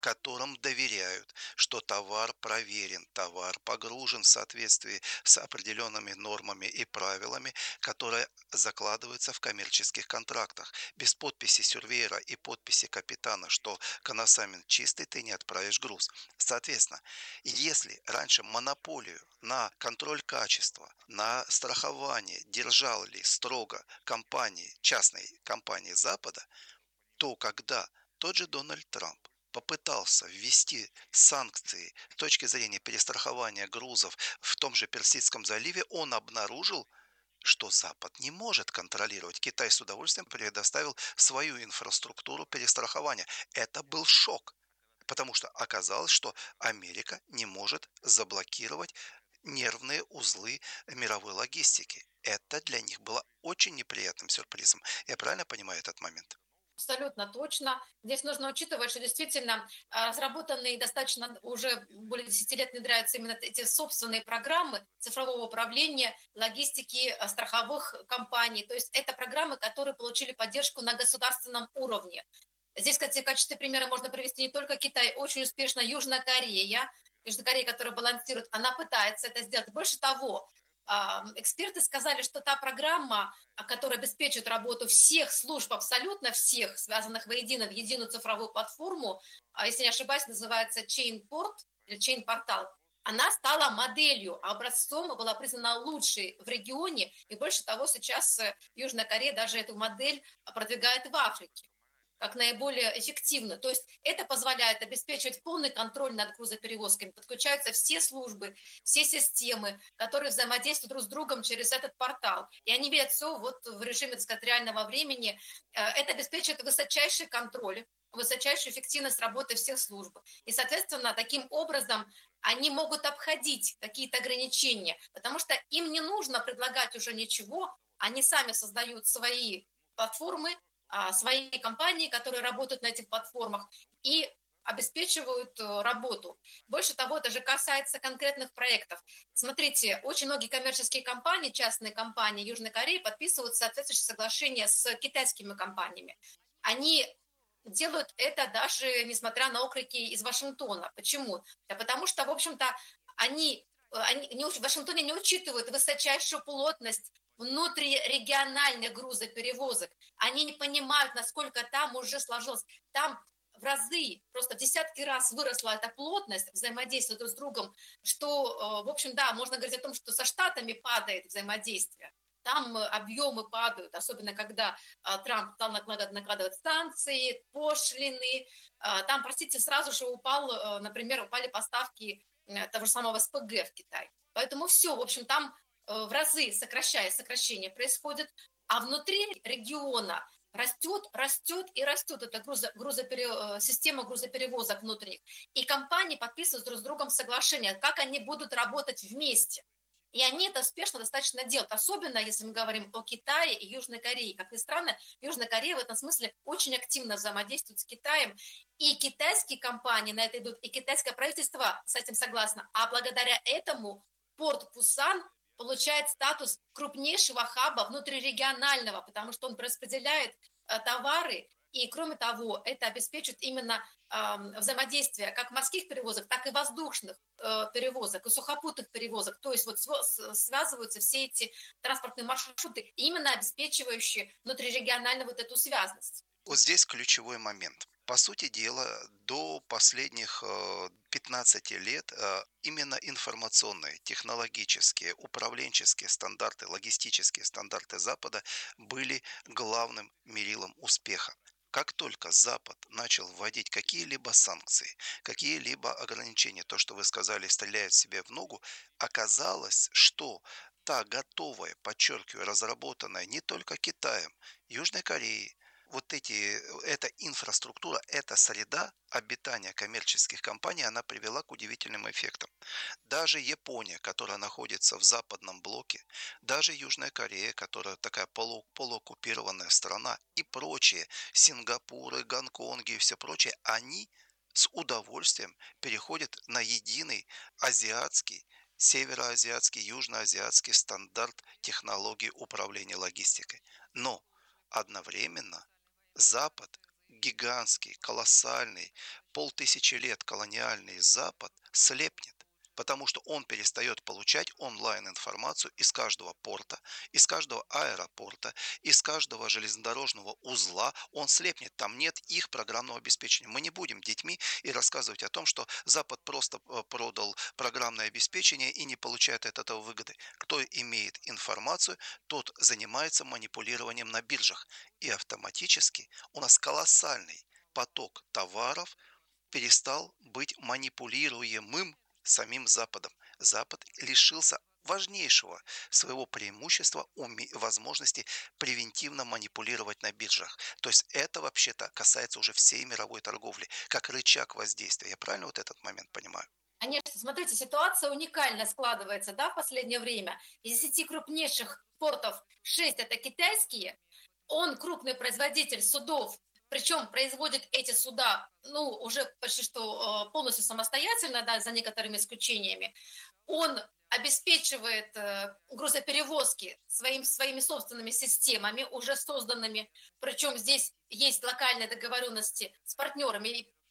которым доверяют, что товар проверен, товар погружен в соответствии с определенными нормами и правилами, которые закладываются в коммерческих контрактах. Без подписи сюрвейера и подписи капитана, что коносамент чистый, ты не отправишь груз. Соответственно, если раньше монополию на контроль качества, на страхование держали строго компании, частные компании Запада, то когда тот же Дональд Трамп попытался ввести санкции с точки зрения перестрахования грузов в том же Персидском заливе, он обнаружил, что Запад не может контролировать. Китай с удовольствием предоставил свою инфраструктуру перестрахования. Это был шок, потому что оказалось, что Америка не может заблокировать нервные узлы мировой логистики. Это для них было очень неприятным сюрпризом. Я правильно понимаю этот момент? Абсолютно точно. Здесь нужно учитывать, что действительно разработанные достаточно уже более 10 лет внедряются именно эти собственные программы цифрового управления, логистики, страховых компаний. То есть это программы, которые получили поддержку на государственном уровне. Здесь, кстати, в качестве примера можно привести не только Китай, очень успешно Южная Корея. Южная Корея, которая балансирует, она пытается это сделать. Больше того, эксперты сказали, что та программа, которая обеспечит работу всех служб, абсолютно всех, связанных воедино, в единую цифровую платформу, если не ошибаюсь, называется Chainport или Chain Portal, она стала моделью, образцом, была признана лучшей в регионе, и больше того, сейчас Южная Корея даже эту модель продвигает в Африке как наиболее эффективно. То есть это позволяет обеспечивать полный контроль над грузоперевозками. Подключаются все службы, все системы, которые взаимодействуют друг с другом через этот портал. И они видят все вот в режиме, так сказать, реального времени. Это обеспечивает высочайший контроль, высочайшую эффективность работы всех служб. И, соответственно, таким образом они могут обходить какие-то ограничения, потому что им не нужно предлагать уже ничего, они сами создают свои платформы, свои компании, которые работают на этих платформах и обеспечивают работу. Больше того, это же касается конкретных проектов. Смотрите, очень многие коммерческие компании, частные компании Южной Кореи подписывают соответствующие соглашения с китайскими компаниями. Они делают это даже несмотря на окрики из Вашингтона. Почему? Да потому что, в общем-то, в Вашингтоне не учитывают высочайшую плотность внутрирегиональных грузоперевозок. Они не понимают, насколько там уже сложилось. Там в разы, просто в десятки раз выросла эта плотность взаимодействия друг с другом, что, в общем, да, можно говорить о том, что со Штатами падает взаимодействие. Там объемы падают, особенно когда Трамп стал накладывать санкции, пошлины. Там, простите, сразу же например, упали поставки того же самого СПГ в Китай. Поэтому все, в общем, там в разы сокращение происходит, а внутри региона растет и растет эта система грузоперевозок внутренних. И компании подписывают друг с другом соглашения, как они будут работать вместе. И они это успешно достаточно делают, особенно если мы говорим о Китае и Южной Корее. Как ни странно, Южная Корея в этом смысле очень активно взаимодействует с Китаем. И китайские компании на это идут, и китайское правительство с этим согласно. А благодаря этому порт Пусан получает статус крупнейшего хаба внутрирегионального, потому что он распределяет товары, и кроме того, это обеспечит именно взаимодействие как морских перевозок, так и воздушных перевозок, и сухопутных перевозок. То есть вот связываются все эти транспортные маршруты, именно обеспечивающие внутрирегиональную вот эту связность. Вот здесь ключевой момент. По сути дела, до последних 15 лет именно информационные, технологические, управленческие стандарты, логистические стандарты Запада были главным мерилом успеха. Как только Запад начал вводить какие-либо санкции, какие-либо ограничения, то, что вы сказали, стреляет себе в ногу, оказалось, что та готовая, подчеркиваю, разработанная не только Китаем, Южной Кореей, эта инфраструктура, эта среда обитания коммерческих компаний, она привела к удивительным эффектам. Даже Япония, которая находится в западном блоке, даже Южная Корея, которая такая полуоккупированная страна, и прочие, Сингапуры, Гонконги и все прочее, они с удовольствием переходят на единый азиатский, североазиатский, южноазиатский стандарт технологий управления логистикой. Но одновременно Запад гигантский, колоссальный, полтысячи лет колониальный Запад слепнет, потому что он перестает получать онлайн-информацию из каждого порта, из каждого аэропорта, из каждого железнодорожного узла. Он слепнет, там нет их программного обеспечения. Мы не будем детьми и рассказывать о том, что Запад просто продал программное обеспечение и не получает от этого выгоды. Кто имеет информацию, тот занимается манипулированием на биржах. И автоматически у нас колоссальный поток товаров перестал быть манипулируемым самим Западом. Запад лишился важнейшего своего преимущества возможности превентивно манипулировать на биржах. То есть это вообще-то касается уже всей мировой торговли, как рычаг воздействия. Я правильно вот этот момент понимаю? Конечно, смотрите, ситуация уникально складывается, да, в последнее время. Из 10 крупнейших портов 6 это китайские, он крупный производитель судов, причем производит эти суда, ну, уже почти что полностью самостоятельно, да, за некоторыми исключениями. Он обеспечивает грузоперевозки своими собственными системами, уже созданными, причем здесь есть локальные договоренности с партнерами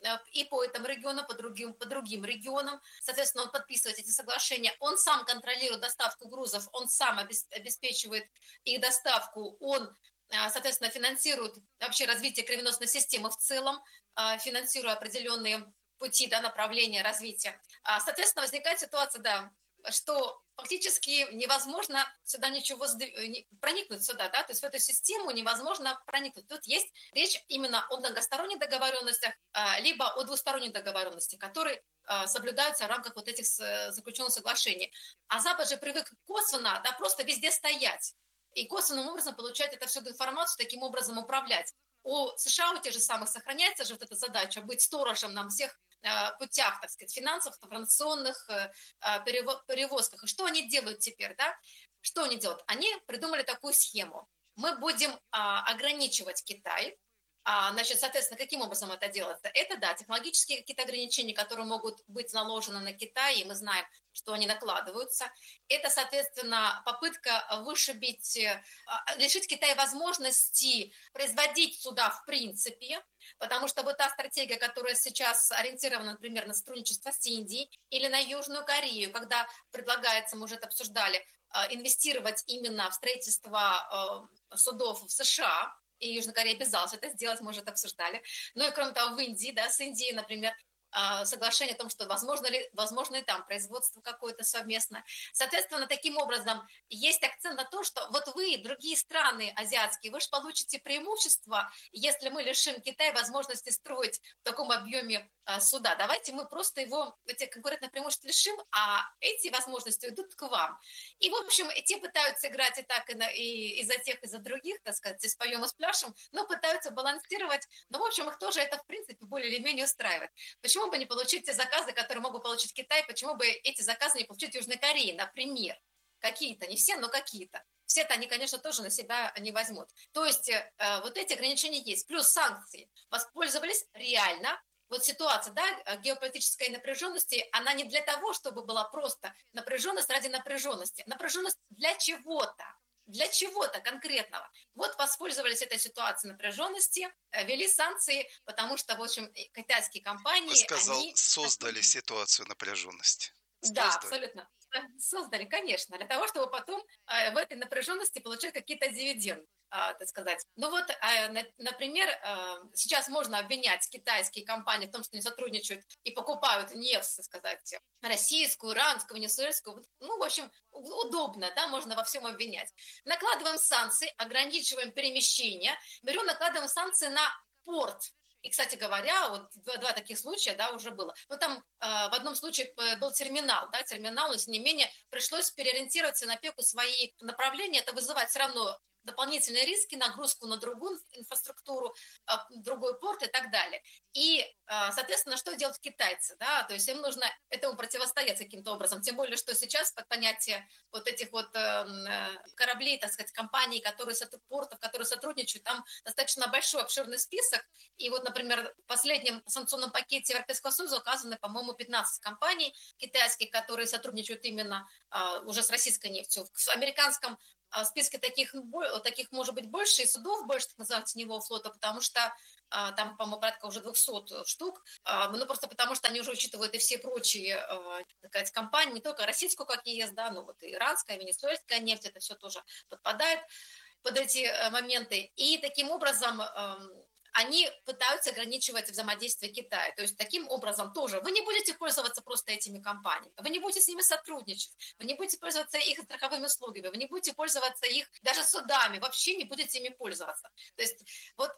и по этому региону, по другим регионам. Соответственно, он подписывает эти соглашения, он сам контролирует доставку грузов, он сам обеспечивает их доставку, он соответственно, финансирует вообще развитие кровеносной системы в целом, финансируя определенные пути, да, направления развития. Соответственно, возникает ситуация, да, что фактически невозможно сюда ничего проникнуть сюда, да, то есть в эту систему невозможно проникнуть. Тут есть речь именно о многосторонних договоренностях, либо о двусторонних договоренностях, которые соблюдаются в рамках вот этих заключенных соглашений. А Запад же привык косвенно, да, просто везде стоять и косвенным образом получать эту всю информацию, таким образом управлять. У США, у тех же самых, сохраняется же вот эта задача быть сторожем на всех путях, так сказать, финансовых, информационных перевозках. И что они делают теперь, да? Что они делают? Они придумали такую схему. Мы будем ограничивать Китай. Значит, соответственно, каким образом это делается? Это, да, технологические какие-то ограничения, которые могут быть наложены на Китай, и мы знаем, что они накладываются. Это, соответственно, попытка вышибить, лишить Китая возможности производить суда в принципе, потому что вот та стратегия, которая сейчас ориентирована, например, на сотрудничество с Индией или на Южную Корею, когда предлагается, мы уже это обсуждали, инвестировать именно в строительство судов в США, и Южная Корея обязалась это сделать, мы уже это обсуждали. Ну и кроме того, в Индии, да, с Индией, например, соглашение о том, что возможно и там производство какое-то совместное. Соответственно, таким образом есть акцент на то, что вот вы, другие страны азиатские, вы же получите преимущество, если мы лишим Китая возможности строить в таком объеме суда. Давайте мы просто его, эти конкурентные преимущества лишим, а эти возможности идут к вам. И, в общем, и те пытаются играть и так, и за тех, и за других, так сказать, и споем, и спляшем, но пытаются балансировать. Но, в общем, их тоже это, в принципе, более или менее устраивает. Почему бы не получить те заказы, которые могут получить Китай? Почему бы эти заказы не получить Южной Кореи, например? Какие-то, не все, но какие-то. Все-то они, конечно, тоже на себя не возьмут. То есть вот эти ограничения есть. Плюс санкции. Воспользовались реально. Вот ситуация, да, геополитической напряженности, она не для того, чтобы была просто напряженность ради напряженности. Напряженность для чего-то конкретного. Вот воспользовались этой ситуацией напряженности, ввели санкции, потому что, в общем, китайские Вы компании, сказал, они... создали ситуацию напряженности. Да, Создали. абсолютно. Создали, конечно, для того, чтобы потом в этой напряженности получать какие-то дивиденды, так сказать. Ну вот, например, сейчас можно обвинять китайские компании в том, что они сотрудничают и покупают нефть, так сказать, российскую, иранскую, венесуэльскую. Ну, в общем, удобно, да, можно во всем обвинять. Накладываем санкции, ограничиваем перемещение, берем, накладываем санкции на порт. И, кстати говоря, вот два таких случая, да, уже было. Но там в одном случае был терминал, да, терминал, но тем не менее пришлось переориентироваться на опеку свои направления. Это вызывает все равно дополнительные риски, нагрузку на другую инфраструктуру, другой порт и так далее. И, соответственно, что делают китайцы, да, то есть им нужно этому противостоять каким-то образом, тем более, что сейчас под понятие вот этих вот кораблей, так сказать, компаний, портов, которые сотрудничают, там достаточно большой, обширный список, и вот, например, в последнем санкционном пакете Европейского Союза указаны, по-моему, 15 компаний китайских, которые сотрудничают именно уже с российской нефтью. В американском в списке таких может быть больше, и судов больше так называемого теневого флота, потому что там, по-моему, порядка уже 200 штук, ну, просто потому что они уже учитывают и все прочие, так сказать, компании, не только российскую, как ЕС, да, но вот и иранская, венесуэльская нефть, это все тоже подпадает под эти моменты. И таким образом они пытаются ограничивать взаимодействие Китая. То есть таким образом тоже вы не будете пользоваться просто этими компаниями, вы не будете с ними сотрудничать, вы не будете пользоваться их страховыми услугами, вы не будете пользоваться их даже судами, вообще не будете ими пользоваться. То есть вот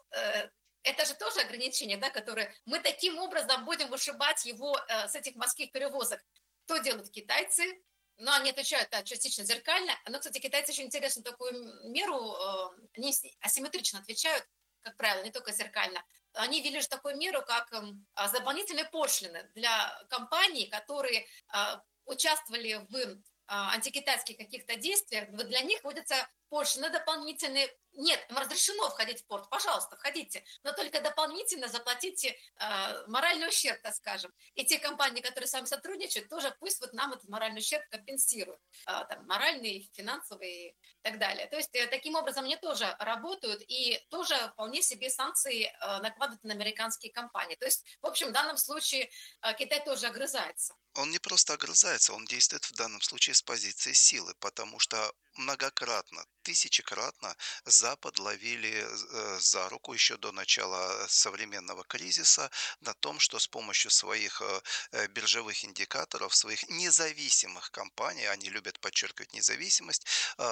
это же тоже ограничение, да, которое мы таким образом будем вышибать его с этих морских перевозок. Что делают китайцы? Но они отвечают, да, частично зеркально. Но, кстати, китайцы очень интересную такую меру, они асимметрично отвечают, как правило, не только зеркально. Они ввели же такую меру, как дополнительные пошлины для компаний, которые участвовали в антикитайских каких-то действиях. Вот для них вводятся пошлины дополнительные. Нет, им разрешено входить в порт, пожалуйста, входите, но только дополнительно заплатите моральный ущерб, так скажем. И те компании, которые с вами сотрудничают, тоже пусть вот нам этот моральный ущерб компенсируют, там, моральный, финансовый и так далее. То есть таким образом они тоже работают и тоже вполне себе санкции накладывают на американские компании. То есть, в общем, в данном случае Китай тоже огрызается. Он не просто огрызается, он действует в данном случае с позиции силы, потому что многократно, тысячекратно Запад ловили за руку еще до начала современного кризиса на том, что с помощью своих биржевых индикаторов, своих независимых компаний, они любят подчеркивать независимость,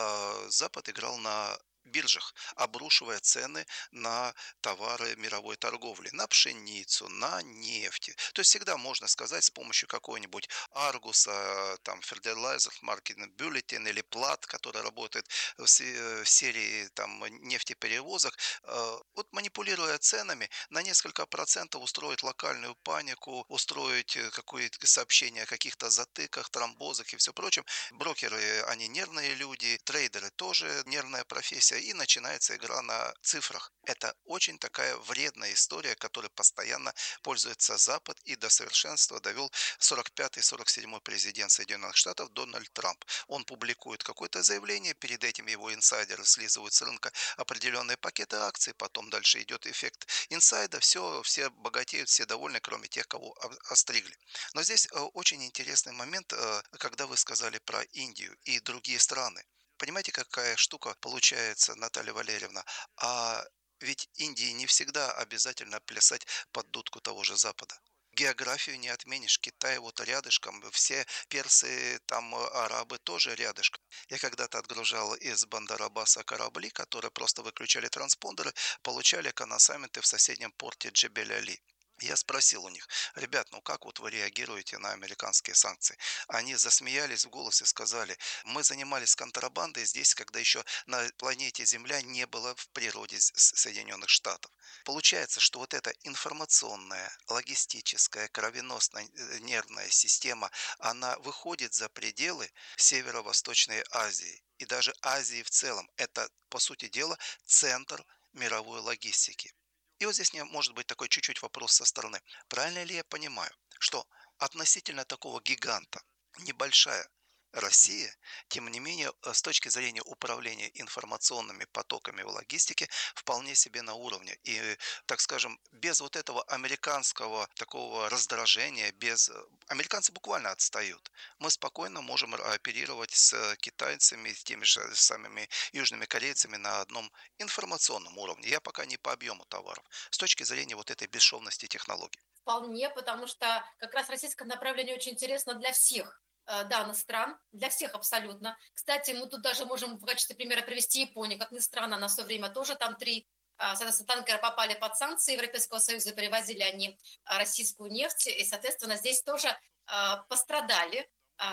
Запад играл на биржах, обрушивая цены на товары мировой торговли, на пшеницу, на нефть. То есть всегда можно сказать с помощью какой-нибудь Аргуса, там, Fertilizer Market Bulletin или Плат, который работает в серии там, нефтеперевозок, вот манипулируя ценами, на несколько процентов устроить локальную панику, устроить какое-то сообщение о каких-то затыках, тромбозах и все прочем. Брокеры, они нервные люди, трейдеры тоже нервная профессия, и начинается игра на цифрах. Это очень такая вредная история, которой постоянно пользуется Запад и до совершенства довел 45-47 президент Соединенных Штатов Дональд Трамп. Он публикует какое-то заявление, перед этим его инсайдеры слизывают с рынка определенные пакеты акций, потом дальше идет эффект инсайда, все богатеют, все довольны, кроме тех, кого остригли. Но здесь очень интересный момент, когда вы сказали про Индию и другие страны. Понимаете, какая штука получается, Наталья Валерьевна? А ведь Индии не всегда обязательно плясать под дудку того же Запада. Географию не отменишь. Китай вот рядышком, все персы, там арабы тоже рядышком. Я когда-то отгружал из Бандарабаса корабли, которые просто выключали транспондеры, получали коносаменты в соседнем порте Джебель-Али. Я спросил у них: ребят, ну как вот вы реагируете на американские санкции? Они засмеялись в голос и сказали: мы занимались контрабандой здесь, когда еще на планете Земля не было в природе Соединенных Штатов. Получается, что вот эта информационная, логистическая, кровеносная нервная система, она выходит за пределы Северо-Восточной Азии и даже Азии в целом. Это, по сути дела, центр мировой логистики. И вот здесь может быть такой чуть-чуть вопрос со стороны. Правильно ли я понимаю, что относительно такого гиганта небольшая Россия, тем не менее, с точки зрения управления информационными потоками в логистике, вполне себе на уровне. И, так скажем, без вот этого американского такого раздражения, Американцы буквально отстают. Мы спокойно можем оперировать с китайцами, с теми же самыми южными корейцами на одном информационном уровне. Я пока не по объему товаров. С точки зрения вот этой бесшовности технологий. Вполне, потому что как раз российское направление очень интересно для всех данных стран, для всех абсолютно. Кстати, мы тут даже можем в качестве примера привести Японию, как ни странно, на свое время тоже там три, соответственно, танкеры попали под санкции Европейского Союза, перевозили они российскую нефть, и, соответственно, здесь тоже пострадали.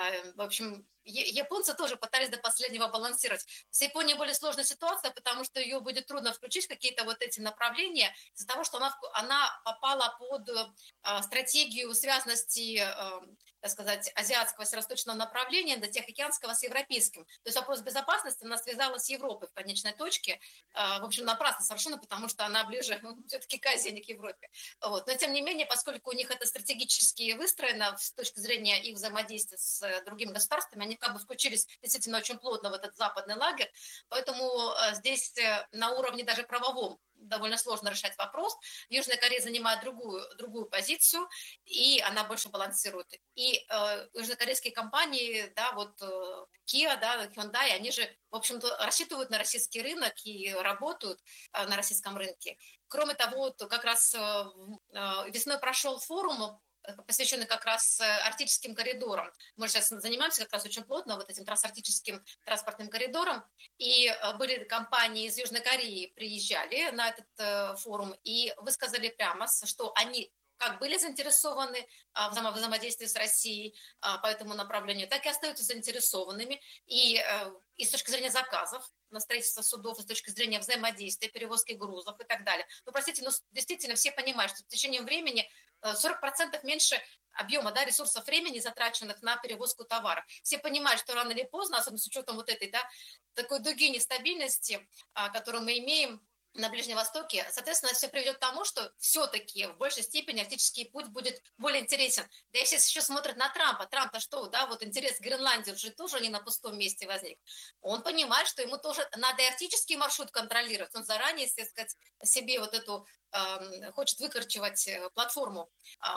В общем, японцы тоже пытались до последнего балансировать. С Японией более сложная ситуация, потому что ее будет трудно включить в какие-то вот эти направления из-за того, что она попала под стратегию связности, так сказать, азиатского северо-восточного направления до Тихоокеанского с европейским. То есть вопрос безопасности она связала с Европой в конечной точке. В общем, напрасно совершенно, потому что она ближе все-таки к Азии, а не к Европе. Вот. Но тем не менее, поскольку у них это стратегически выстроено с точки зрения их взаимодействия с другими государствами, они как бы включились действительно очень плотно в этот западный лагерь, поэтому здесь на уровне даже правовом довольно сложно решать вопрос. Южная Корея занимает другую позицию, и она больше балансирует. И южнокорейские компании, да, вот Kia, да, Hyundai, они же, в общем-то, рассчитывают на российский рынок и работают на российском рынке. Кроме того, вот как раз весной прошел форум, посвященный как раз арктическим коридорам. Мы сейчас занимаемся как раз очень плотно вот этим трансарктическим транспортным коридором, и были компании из Южной Кореи, приезжали на этот форум и высказали прямо, что они как были заинтересованы в взаимодействии с Россией по этому направлению, так и остаются заинтересованными. И с точки зрения заказов на строительство судов, и с точки зрения взаимодействия, перевозки грузов и так далее. Ну, простите, но действительно все понимают, что в течение времени 40% меньше объема, да, ресурсов времени, затраченных на перевозку товаров. Все понимают, что рано или поздно, особенно с учетом вот этой, да, такой дуги нестабильности, которую мы имеем на Ближнем Востоке, соответственно, все приведет к тому, что все-таки в большей степени арктический путь будет более интересен. Да и все еще смотрят на Трампа. Трамп-то что, да, вот интерес к Гренландии уже тоже не на пустом месте возник. Он понимает, что ему тоже надо и арктический маршрут контролировать. Он заранее, так сказать, себе вот эту хочет выкорчевать платформу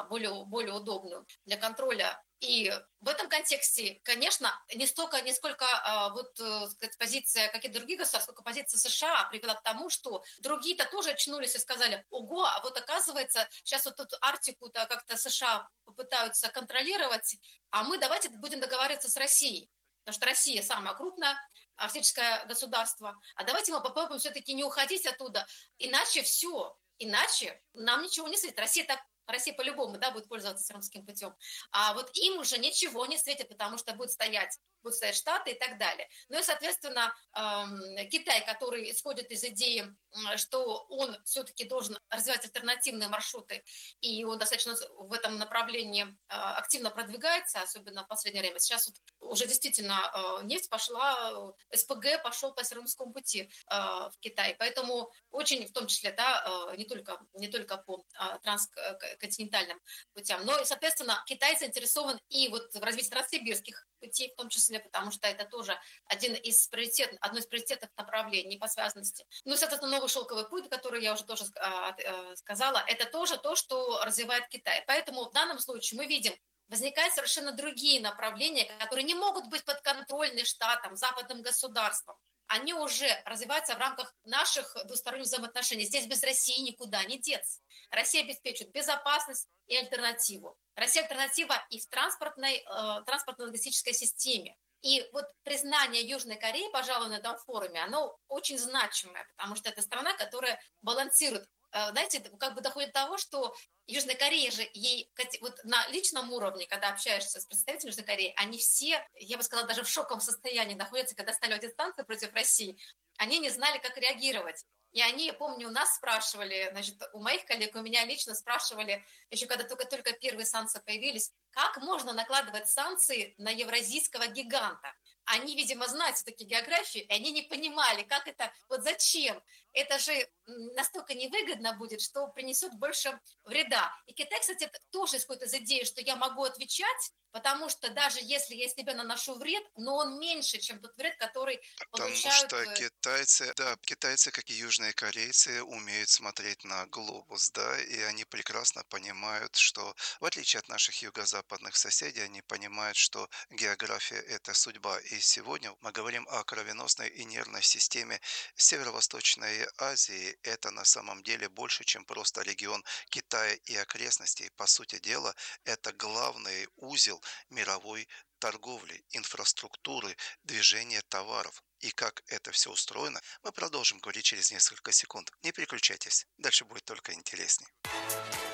более удобную для контроля. И в этом контексте, конечно, не сколько сказать, позиция каких-то других государств, сколько позиция США привела к тому, что другие-то тоже очнулись и сказали: ого, а вот оказывается, сейчас вот эту Арктику-то как-то США попытаются контролировать, а мы давайте будем договариваться с Россией. Потому что Россия самое крупное арктическое государство. А давайте мы попробуем все-таки не уходить оттуда, иначе все, иначе нам ничего не светит. Россия по-любому, да, будет пользоваться Сиамским путем. А вот им уже ничего не светит, потому что будут стоять Штаты и так далее. Ну и, соответственно, Китай, который исходит из идеи, что он все-таки должен развивать альтернативные маршруты, и он достаточно в этом направлении активно продвигается, особенно в последнее время. Сейчас вот уже действительно нефть пошла, СПГ пошел по Сиамскому пути в Китай. Поэтому очень, в том числе, да, не только по трансконтинентальным путям, но и, соответственно, Китай заинтересован и вот в развитии транссибирских путей, в том числе, потому что это тоже одно из приоритетных направлений по связанности. Ну и, соответственно, новый шелковый путь, который я уже тоже сказала, это тоже то, что развивает Китай. Поэтому в данном случае мы видим, возникают совершенно другие направления, которые не могут быть подконтрольны штатам, западным государствам. Они уже развиваются в рамках наших двусторонних взаимоотношений. Здесь без России никуда не деться. Россия обеспечит безопасность и альтернативу. Россия альтернатива и в транспортно-логистической системе. И вот признание Южной Кореи, пожалуй, на этом форуме, оно очень значимое, потому что это страна, которая балансирует. Знаете, как бы доходит до того, что Южная Корея же, ей вот на личном уровне, когда общаешься с представителями Южной Кореи, они все, я бы сказала, даже в шоковом состоянии находятся, когда стали эти санкции против России. Они не знали, как реагировать. И они, я помню, у нас спрашивали, значит, у моих коллег, у меня лично спрашивали, еще когда только первые санкции появились, как можно накладывать санкции на евразийского гиганта. Они, видимо, знают все-таки географию, и они не понимали, как это, вот зачем. Это же настолько невыгодно будет, что принесет больше вреда. И Китай, кстати, тоже исходит из идеи, что я могу отвечать, потому что даже если я себе наношу вред, но он меньше, чем тот вред, который Потому получают. что китайцы, да, китайцы, как и южные корейцы, умеют смотреть на глобус, да, и они прекрасно понимают, что, в отличие от наших юго-западных соседей, они понимают, что география– это судьба. И сегодня мы говорим о кровеносной и нервной системе Северо-Восточной Азии. Это на самом деле больше, чем просто регион Китая и окрестностей. По сути дела, это главный узел мировой торговли, инфраструктуры, движения товаров. И как это все устроено, мы продолжим говорить через несколько секунд. Не переключайтесь, дальше будет только интереснее.